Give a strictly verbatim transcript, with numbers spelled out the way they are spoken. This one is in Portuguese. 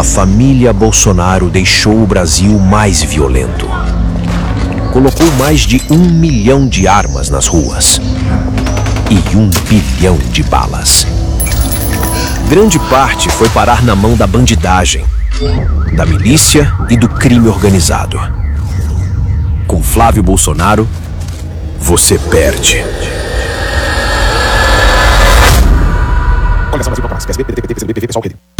A família Bolsonaro deixou o Brasil mais violento. Colocou mais de um milhão de armas nas ruas e um bilhão de balas. Grande parte foi parar na mão da bandidagem, da milícia e do crime organizado. Com Flávio Bolsonaro, você perde. Coligação Brasil para P S B, P D T, P C B, P V, Pessoal, Rede.